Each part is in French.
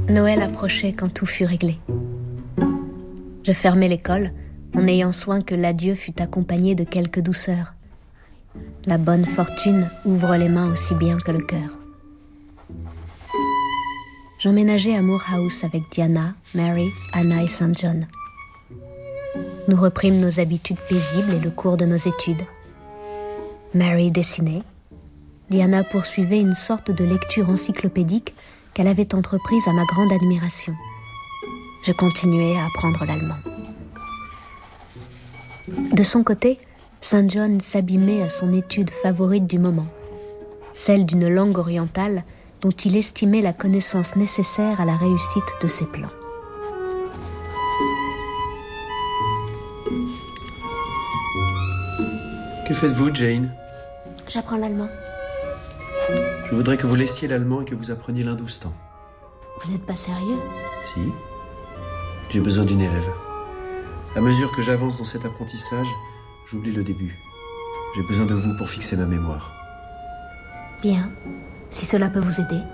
Noël approchait quand tout fut réglé. Je fermai l'école en ayant soin que l'adieu fût accompagné de quelque douceur. La bonne fortune ouvre les mains aussi bien que le cœur. J'emménageai à Moor House avec Diana, Mary, Anna et St. John. Nous reprîmes nos habitudes paisibles et le cours de nos études. Mary dessinait. Diana poursuivait une sorte de lecture encyclopédique qu'elle avait entreprise à ma grande admiration. Je continuais à apprendre l'allemand. De son côté, St. John s'abîmait à son étude favorite du moment, celle d'une langue orientale dont il estimait la connaissance nécessaire à la réussite de ses plans. Que faites-vous, Jane ? J'apprends l'allemand. Je voudrais que vous laissiez l'allemand et que vous appreniez l'hindustan. Vous n'êtes pas sérieux ? Si. J'ai besoin d'une élève. À mesure que j'avance dans cet apprentissage, j'oublie le début. J'ai besoin de vous pour fixer ma mémoire. Bien, si cela peut vous aider.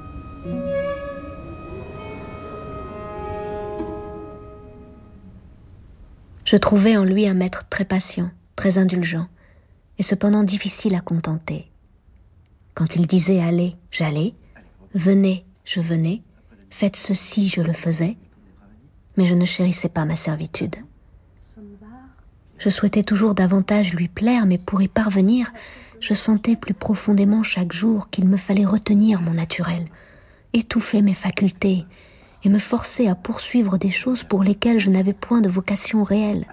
Je trouvais en lui un maître très patient, très indulgent, et cependant difficile à contenter. Quand il disait « allez », j'allais, « venez », je venais, « faites ceci », je le faisais, mais je ne chérissais pas ma servitude. Je souhaitais toujours davantage lui plaire, mais pour y parvenir, je sentais plus profondément chaque jour qu'il me fallait retenir mon naturel, étouffer mes facultés et me forcer à poursuivre des choses pour lesquelles je n'avais point de vocation réelle.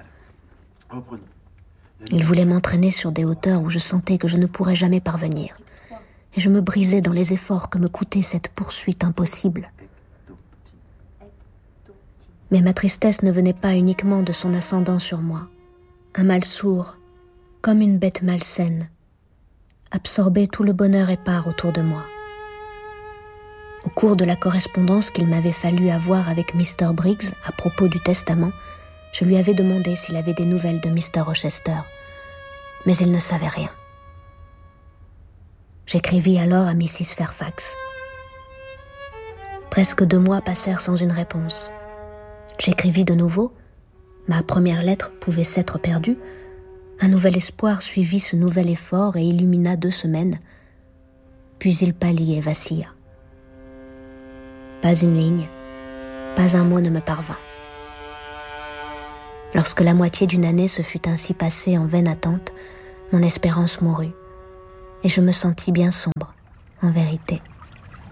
Il voulait m'entraîner sur des hauteurs où je sentais que je ne pourrais jamais parvenir, et je me brisais dans les efforts que me coûtait cette poursuite impossible. Mais ma tristesse ne venait pas uniquement de son ascendant sur moi. Un mal sourd, comme une bête malsaine, absorbait tout le bonheur épars autour de moi. Au cours de la correspondance qu'il m'avait fallu avoir avec Mr. Briggs à propos du testament, je lui avais demandé s'il avait des nouvelles de Mr. Rochester, mais il ne savait rien. J'écrivis alors à Mrs. Fairfax. Presque 2 mois passèrent sans une réponse. J'écrivis de nouveau. Ma première lettre pouvait s'être perdue. Un nouvel espoir suivit ce nouvel effort et illumina 2 semaines. Puis il pâlit et vacilla. Pas une ligne, pas un mot ne me parvint. Lorsque la moitié d'une année se fut ainsi passée en vaine attente, mon espérance mourut, et je me sentis bien sombre, en vérité.